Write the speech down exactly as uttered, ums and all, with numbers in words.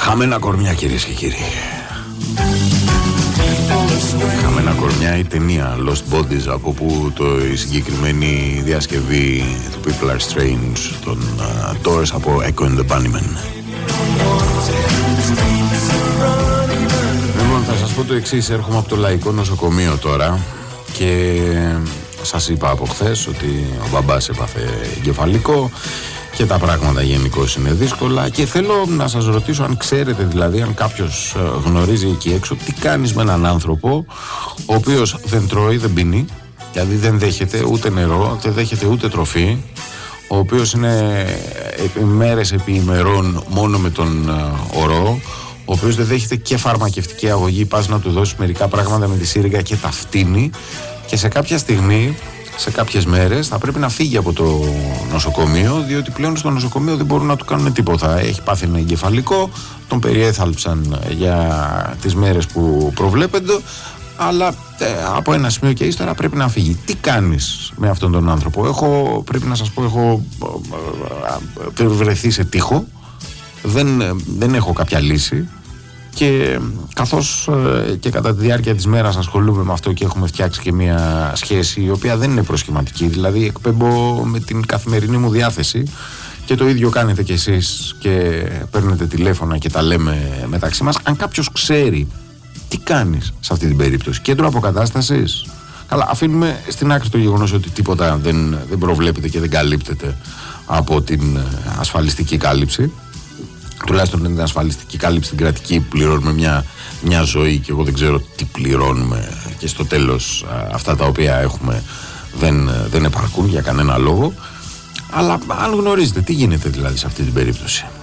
Χαμένα κορμιά, κυρίες και κύριοι. Χαμένα κορμιά, η ταινία Lost Bodies, από που το, η συγκεκριμένη διασκευή του People Are Strange των uh, Doors από Echo and the Bunnymen. Λοιπόν, θα σας πω το εξής. Έρχομαι από το Λαϊκό Νοσοκομείο τώρα και σας είπα από χθες ότι ο μπαμπάς έπαθε εγκεφαλικό και τα πράγματα γενικώς είναι δύσκολα και θέλω να σας ρωτήσω αν ξέρετε, δηλαδή αν κάποιος γνωρίζει εκεί έξω, τι κάνεις με έναν άνθρωπο ο οποίος δεν τρώει, δεν πίνει, δηλαδή δεν δέχεται ούτε νερό, δεν δέχεται ούτε τροφή, ο οποίος είναι μέρες επί ημερών μόνο με τον ορό, ο οποίος δεν δέχεται και φαρμακευτική αγωγή, πας να του δώσεις μερικά πράγματα με τη σύριγγα και τα φτύνει και σε κάποια στιγμή, σε κάποιες μέρες θα πρέπει να φύγει από το νοσοκομείο, διότι πλέον στο νοσοκομείο δεν μπορούν να του κάνουν τίποτα. Έχει πάθει ένα εγκεφαλικό, τον περιέθαλψαν για τις μέρες που προβλέπονται, αλλά ε, από ένα σημείο και ύστερα πρέπει να φύγει. Τι κάνεις με αυτόν τον άνθρωπο? Έχω, πρέπει να σας πω, έχω ε, ε, βρεθεί σε τείχο, δεν, ε, δεν έχω κάποια λύση. Και καθώς ε, και κατά τη διάρκεια της μέρας ασχολούμαι με αυτό και έχουμε φτιάξει και μια σχέση η οποία δεν είναι προσχηματική, δηλαδή εκπέμπω με την καθημερινή μου διάθεση και το ίδιο κάνετε κι εσείς και παίρνετε τηλέφωνα και τα λέμε μεταξύ μας. Αν κάποιος ξέρει τι κάνεις σε αυτή την περίπτωση, κέντρο αποκατάστασης, καλά, αφήνουμε στην άκρη το γεγονός ότι τίποτα δεν, δεν προβλέπεται και δεν καλύπτεται από την ασφαλιστική κάλυψη. Τουλάχιστον την ασφαλιστική κάλυψη, την κρατική, πληρώνουμε μια, μια ζωή και εγώ δεν ξέρω τι πληρώνουμε και στο τέλος α, αυτά τα οποία έχουμε δεν, δεν επαρκούν για κανένα λόγο. Αλλά αν γνωρίζετε τι γίνεται δηλαδή σε αυτή την περίπτωση.